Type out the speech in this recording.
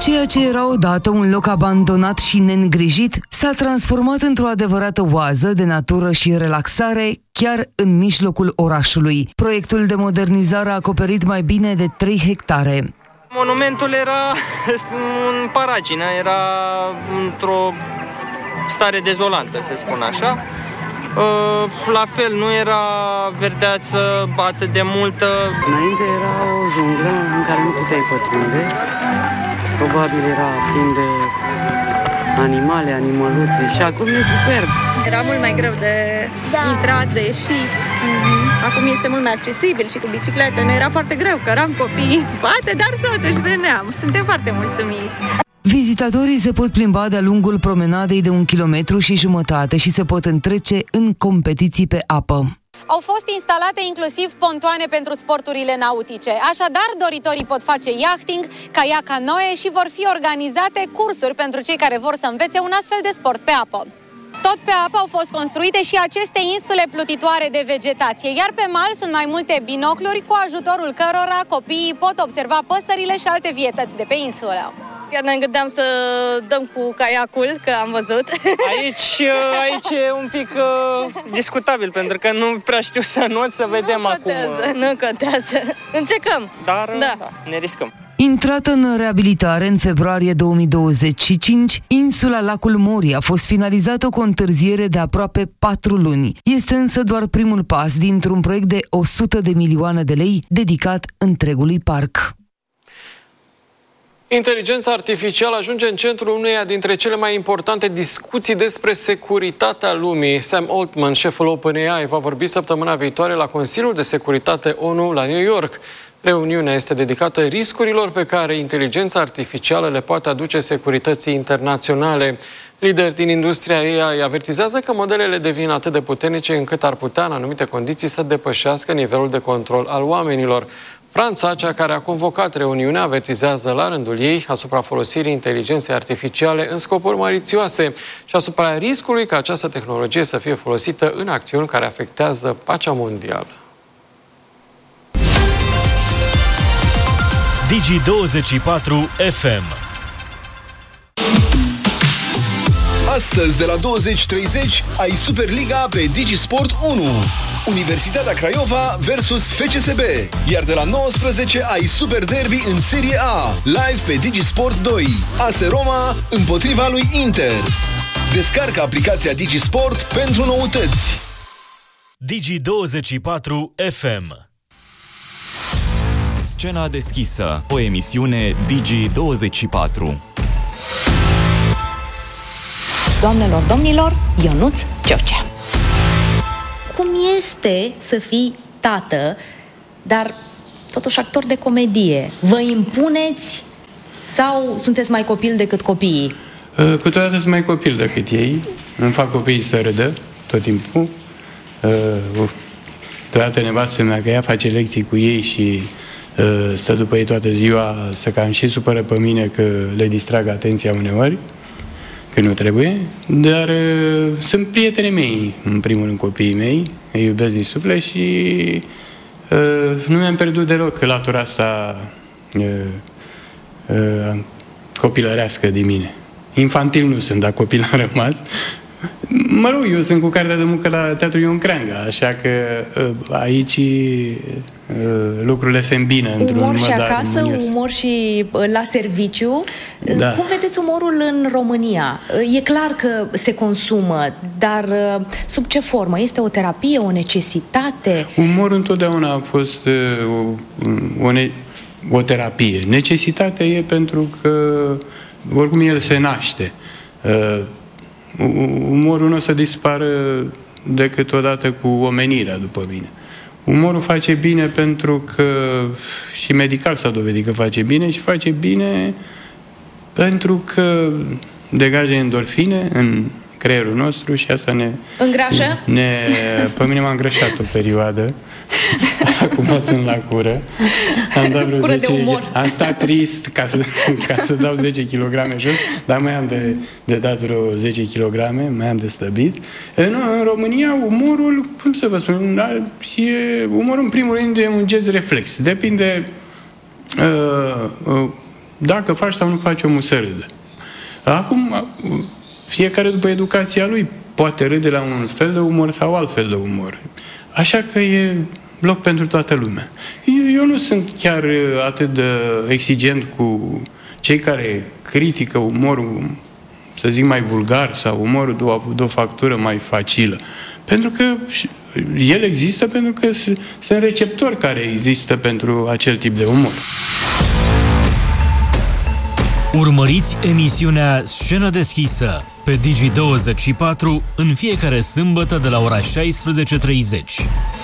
Ceea ce era odată un loc abandonat și neîngrijit s-a transformat într-o adevărată oază de natură și relaxare chiar în mijlocul orașului. Proiectul de modernizare a acoperit mai bine de 3 hectare. Monumentul era în paragină, era într-o stare dezolantă, să spun așa. La fel, nu era verdeață atât de multă. Înainte era o junglă în care nu puteai pătrunde. Probabil era plin de animale, animăluțe și acum e superb. Era mult mai greu de intrat, de ieșit. Acum este mult mai accesibil și cu bicicletă. Ne era foarte greu, că eram copii în spate, dar totuși veneam. Suntem foarte mulțumiți. Vizitatorii se pot plimba de-a lungul promenadei de 1,5 km și se pot întrece în competiții pe apă. Au fost instalate inclusiv pontoane pentru sporturile nautice. Așadar, doritorii pot face yachting, caiac, canoe și vor fi organizate cursuri pentru cei care vor să învețe un astfel de sport pe apă. Tot pe apă au fost construite și aceste insule plutitoare de vegetație, iar pe mal sunt mai multe binocluri cu ajutorul cărora copiii pot observa păsările și alte vietăți de pe insulă. Chiar ne gândeam să dăm cu caiacul, că am văzut. Aici e un pic discutabil, pentru că nu prea știu să not, să vedem acum. Nu contează. Încercăm. Dar da, ne riscăm. Intrată în reabilitare în februarie 2025, insula Lacul Morii a fost finalizată cu o întârziere de aproape 4 luni. Este însă doar primul pas dintr-un proiect de 100 de milioane de lei dedicat întregului parc. Inteligența artificială ajunge în centrul uneia dintre cele mai importante discuții despre securitatea lumii. Sam Altman, șeful OpenAI, va vorbi săptămâna viitoare la Consiliul de Securitate ONU la New York. Reuniunea este dedicată riscurilor pe care inteligența artificială le poate aduce securității internaționale. Lideri din industria AI avertizează că modelele devin atât de puternice încât ar putea, în anumite condiții, să depășească nivelul de control al oamenilor. Franța, cea care a convocat reuniunea, avertizează la rândul ei asupra folosirii inteligenței artificiale în scopuri malițioase și asupra riscului ca această tehnologie să fie folosită în acțiuni care afectează pacea mondială. Digi24 FM. Astăzi, de la 20:30, ai Superliga pe Digisport 1. Universitatea Craiova versus FCSB. Iar de la 19 ai Super Derby în Serie A, live pe Digisport 2. AS Roma împotriva lui Inter. Descarcă aplicația Digisport pentru noutăți. Digi24 FM. Scena deschisă, o emisiune Digi24. Doamnelor, domnilor, Ionuț George. Cum este să fii tată, dar totuși actor de comedie? Vă impuneți sau sunteți mai copil decât copiii? Câteodată sunt mai copil decât ei. Îmi fac copiii să râdă tot timpul. Câteodată nevastă mea că ea face lecții cu ei și stă după ei toată ziua, să cam și supără pe mine că le distrag atenția uneori, că nu trebuie, dar sunt prietenii mei, în primul rând copiii mei, îi iubesc din suflet și nu mi-am pierdut deloc latura asta copilărească din mine. Infantil nu sunt, dar copil am rămas. Mă rog, eu sunt cu cartea de muncă la Teatru Ion Creanga, așa că aici lucrurile se îmbină într-un mod umor și acasă, armonios. umor și la serviciu. Da. Cum vedeți umorul în România? E clar că se consumă, dar sub ce formă? Este o terapie, o necesitate? Umorul întotdeauna a fost o terapie. Necesitatea e pentru că oricum el se naște. Umorul nu o să dispară decât odată cu omenirea, după mine. Umorul face bine pentru că și medical s-a dovedit că face bine și face bine pentru că degajă endorfine în creierul nostru și asta ne... Îngrașă? Pe mine m-a îngrășat o perioadă. Acum sunt la cură. Am dat vreo 10, am stat trist ca să dau 10 kg jos, dar mai am de dat vreo 10 kg, mai am de slăbit. În România umorul, cum să vă spun, umorul în primul rând e un gest reflex. Depinde dacă faci sau nu faci, omul să râde. Acum, fiecare după educația lui poate râde la un fel de umor sau alt fel de umor. Așa că e loc pentru toată lumea. Eu nu sunt chiar atât de exigent cu cei care critică umorul, să zic, mai vulgar sau umorul de o factură mai facilă. Pentru că el există, pentru că sunt receptori care există pentru acel tip de umor. Urmăriți emisiunea Scenă deschisă pe Digi24 în fiecare sâmbătă de la ora 16:30.